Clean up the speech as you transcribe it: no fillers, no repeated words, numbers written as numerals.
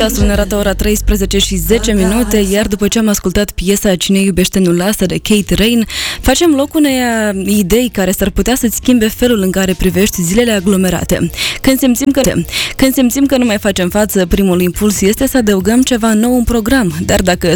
Ceasul ne arată ora 13:10, iar după ce am ascultat piesa Cine iubește nu lasă de Kate Rain, facem loc unei idei care s-ar putea să-ți schimbe felul în care privești zilele aglomerate. Când simțim că nu mai facem față, primul impuls este să adăugăm ceva nou în program, dar dacă